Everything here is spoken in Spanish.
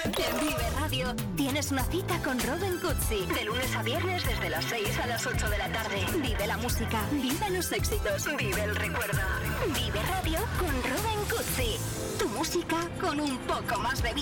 En Vive Radio tienes una cita con Robin Cutsi. De lunes a viernes desde las 6 a las 8 de la tarde. Vive la música, vive los éxitos, vive el recuerdo. Vive Radio con Robin Cutsi. Tu música con un poco más de vida.